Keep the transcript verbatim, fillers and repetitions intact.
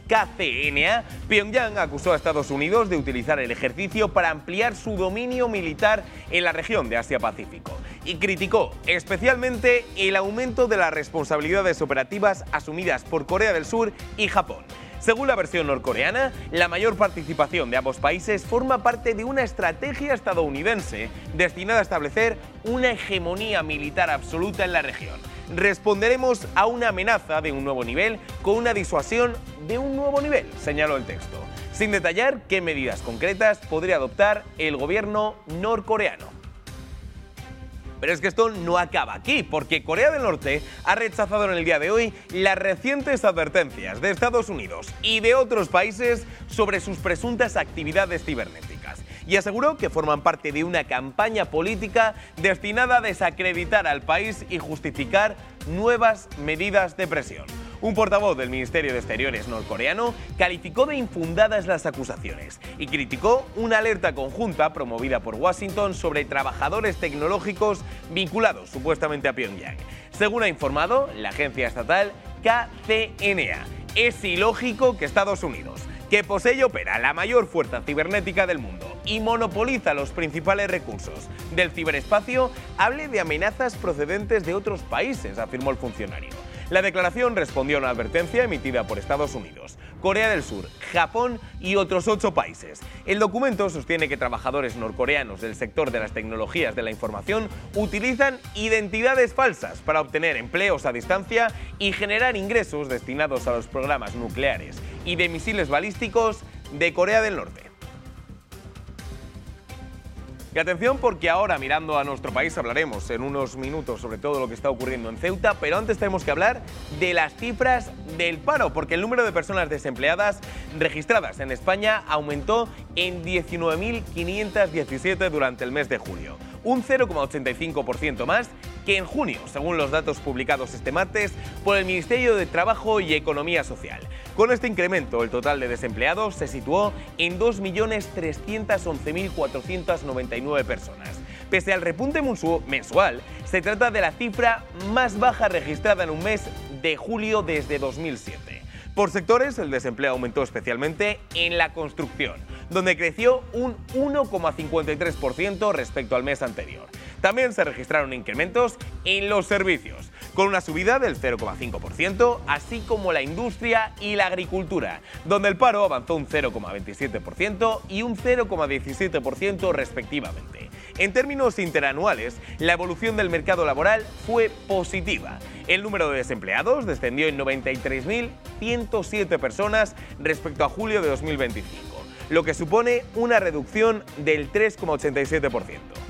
K C N A, Pyongyang acusó a Estados Unidos de utilizar el ejercicio para ampliar su dominio militar en la región de Asia-Pacífico y criticó especialmente el aumento de las responsabilidades operativas asumidas por Corea del Sur y Japón. Según la versión norcoreana, la mayor participación de ambos países forma parte de una estrategia estadounidense destinada a establecer una hegemonía militar absoluta en la región. Responderemos a una amenaza de un nuevo nivel con una disuasión de un nuevo nivel, señaló el texto, sin detallar qué medidas concretas podría adoptar el gobierno norcoreano. Pero es que esto no acaba aquí, porque Corea del Norte ha rechazado en el día de hoy las recientes advertencias de Estados Unidos y de otros países sobre sus presuntas actividades cibernéticas y aseguró que forman parte de una campaña política destinada a desacreditar al país y justificar nuevas medidas de presión. Un portavoz del Ministerio de Exteriores norcoreano calificó de infundadas las acusaciones y criticó una alerta conjunta promovida por Washington sobre trabajadores tecnológicos vinculados supuestamente a Pyongyang. Según ha informado la agencia estatal K C N A, es ilógico que Estados Unidos, que posee y opera la mayor fuerza cibernética del mundo y monopoliza los principales recursos del ciberespacio, hable de amenazas procedentes de otros países, afirmó el funcionario. La declaración respondió a una advertencia emitida por Estados Unidos, Corea del Sur, Japón y otros ocho países. El documento sostiene que trabajadores norcoreanos del sector de las tecnologías de la información utilizan identidades falsas para obtener empleos a distancia y generar ingresos destinados a los programas nucleares y de misiles balísticos de Corea del Norte. Y atención, porque ahora, mirando a nuestro país, hablaremos en unos minutos sobre todo lo que está ocurriendo en Ceuta, pero antes tenemos que hablar de las cifras del paro, porque el número de personas desempleadas registradas en España aumentó en diecinueve mil quinientos diecisiete durante el mes de julio, un cero coma ochenta y cinco por ciento más que en junio, según los datos publicados este martes por el Ministerio de Trabajo y Economía Social. Con este incremento, el total de desempleados se situó en dos millones trescientos once mil cuatrocientos noventa y nueve personas. Pese al repunte mensual, se trata de la cifra más baja registrada en un mes de julio desde dos mil siete. Por sectores, el desempleo aumentó especialmente en la construcción, donde creció un uno coma cincuenta y tres por ciento respecto al mes anterior. También se registraron incrementos en los servicios, con una subida del cero coma cinco por ciento, así como la industria y la agricultura, donde el paro avanzó un cero coma veintisiete por ciento y un cero coma diecisiete por ciento respectivamente. En términos interanuales, la evolución del mercado laboral fue positiva. El número de desempleados descendió en noventa y tres mil ciento siete personas respecto a julio de dos mil veinticinco, lo que supone una reducción del tres coma ochenta y siete por ciento.